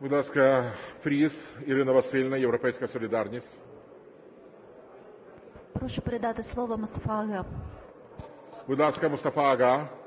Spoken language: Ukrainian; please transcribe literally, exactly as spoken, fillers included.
Будь ласка, Фріз Ірина Васильівна, "Європейська солідарність". Прошу передати слово Мустафа Ага. Будь ласка, Мустафа Ага.